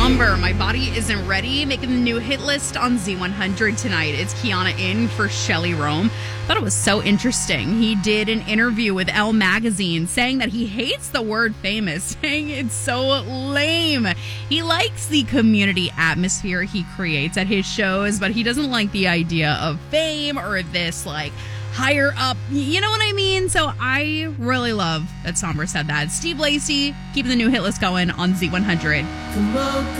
Somber, My Body Isn't Ready, making the new hit list on Z100 tonight. It's Kiana in for Shelly Rome. Thought it was so interesting. He did an interview with Elle Magazine saying that he hates the word famous, saying it's so lame. He likes the community atmosphere he creates at his shows, but he doesn't like the idea of fame or this like higher up, you know what I mean? So I really love that Somber said that. Steve Lacy keeping the new hit list going on Z100.